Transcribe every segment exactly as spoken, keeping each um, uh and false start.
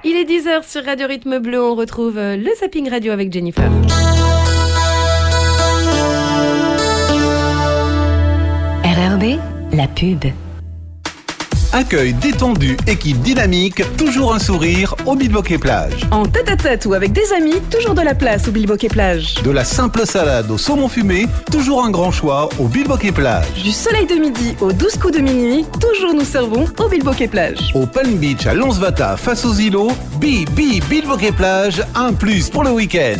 Il est dix heures sur Radio Rythme Bleu, on retrouve le Zapping Radio avec Jennifer. R R B, la pub. Accueil détendu, équipe dynamique, toujours un sourire au Bilboquet Plage. En tête-à-tête ou avec des amis, toujours de la place au Bilboquet Plage. De la simple salade au saumon fumé, toujours un grand choix au Bilboquet Plage. Du soleil de midi aux douze coups de minuit, toujours nous servons au Bilboquet Plage. Au Palm Beach à Lonsvata face aux îlots, Bi Bi Bilboquet Plage, un plus pour le week-end.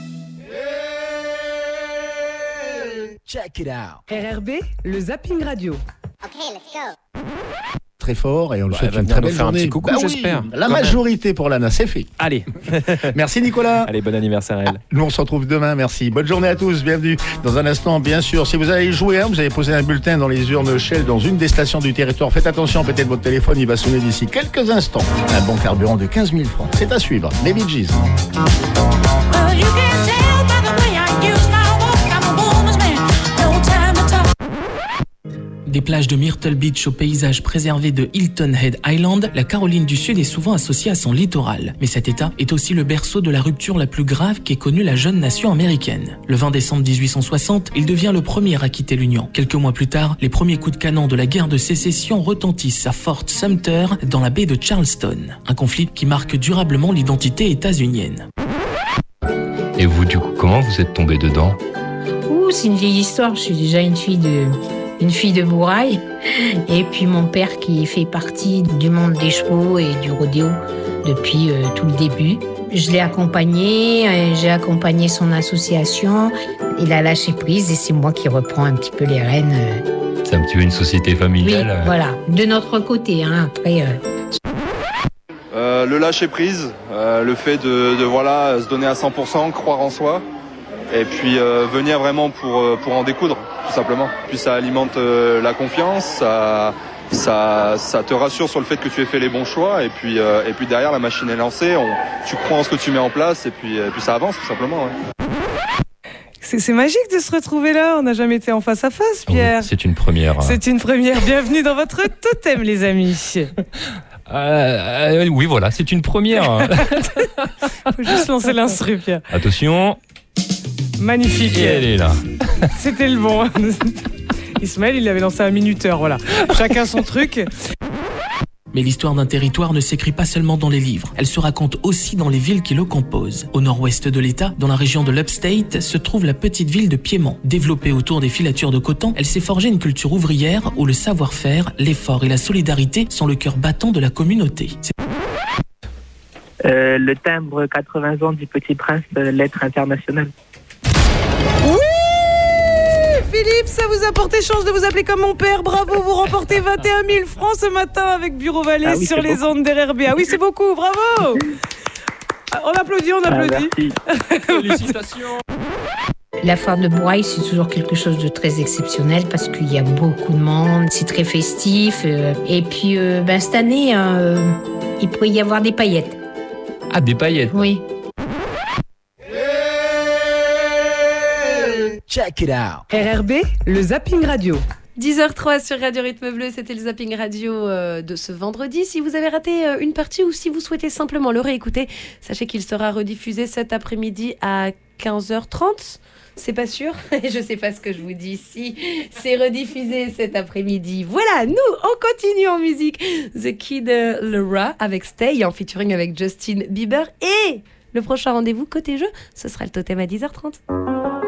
Check it out. R R B, le Zapping Radio. Ok, let's go. Très fort et on le Ouais, souhaite elle va une venir très nous belle faire un journée. petit coucou, Bah oui, j'espère. la Quand majorité pour l'A N A, c'est fait. Allez, Merci Nicolas. allez, bon anniversaire à elle. Nous on se retrouve demain, merci. Bonne journée à tous, bienvenue. Dans un instant, bien sûr, si vous allez jouer, hein, vous avez posé un bulletin dans les urnes Shell dans une des stations du territoire. Faites attention, peut-être votre téléphone, il va sonner d'ici quelques instants. Un bon carburant de quinze mille francs. C'est à suivre. Les Bee Gees. Des plages de Myrtle Beach au paysage préservé de Hilton Head Island, la Caroline du Sud est souvent associée à son littoral. Mais cet état est aussi le berceau de la rupture la plus grave qu'ait connue la jeune nation américaine. Le vingt décembre dix-huit cent soixante, il devient le premier à quitter l'Union. Quelques mois plus tard, les premiers coups de canon de la guerre de sécession retentissent à Fort Sumter, dans la baie de Charleston. Un conflit qui marque durablement l'identité états-unienne. Et vous, du coup, comment vous êtes tombé dedans ? Ouh, c'est une vieille histoire. Je suis déjà une fille de... une fille de Bourail, et puis mon père qui fait partie du monde des chevaux et du rodéo depuis euh, tout le début. Je l'ai accompagné, euh, j'ai accompagné son association, il a lâché prise et c'est moi qui reprends un petit peu les rênes. Euh. C'est un petit peu une société Oui, familiale. voilà, de notre côté, hein, après... Euh... Euh, le lâcher prise, euh, le fait de, de voilà, se donner à cent pour cent, croire en soi, et puis euh, venir vraiment pour, pour en découdre, tout simplement. Puis ça alimente euh, la confiance, ça, ça, ça te rassure sur le fait que tu aies fait les bons choix, et puis, euh, et puis derrière la machine est lancée, on, tu crois en ce que tu mets en place, et puis, et puis ça avance tout simplement. Ouais. C'est, c'est magique de se retrouver là, on n'a jamais été en face à face, Pierre. Oui, c'est une première. C'est une première, bienvenue dans votre totem les amis. Euh, euh, oui, voilà, c'est une première. Faut juste lancer l'instru, Pierre. Attention. Magnifique. Et elle est là. C'était le bon. Ismaël, il avait lancé un minuteur, voilà. Chacun son truc. Mais l'histoire d'un territoire ne s'écrit pas seulement dans les livres, elle se raconte aussi dans les villes qui le composent. Au nord-ouest de l'État, dans la région de l'Upstate, se trouve la petite ville de Piémont. Développée autour des filatures de coton, elle s'est forgée une culture ouvrière où le savoir-faire, l'effort et la solidarité sont le cœur battant de la communauté. Euh, le timbre quatre-vingts ans du Petit Prince, euh, lettre internationale. Oui, Philippe, ça vous a porté chance de vous appeler comme mon père. Bravo, vous remportez vingt et un mille francs ce matin avec Bureau Vallée ah oui, sur les beaucoup. ondes d'R R B. Ah oui, c'est beaucoup, bravo. On applaudit, on applaudit. Ah, Félicitations. La foire de Bourail, c'est toujours quelque chose de très exceptionnel parce qu'il y a beaucoup de monde, c'est très festif. Euh, et puis, euh, ben, cette année, euh, il pourrait y avoir des paillettes. Ah, des paillettes. Oui. Check it out. R R B, le Zapping Radio. dix heures trois sur Radio Rythme Bleu, c'était le Zapping Radio euh, de ce vendredi. Si vous avez raté euh, une partie ou si vous souhaitez simplement le réécouter, sachez qu'il sera rediffusé cet après-midi à quinze heures trente. C'est pas sûr, je sais pas ce que je vous dis. Si c'est rediffusé cet après-midi, voilà, nous on continue en musique. The Kid Laroi avec Stay en featuring avec Justin Bieber et le prochain rendez-vous côté jeu, ce sera le totem à dix heures trente.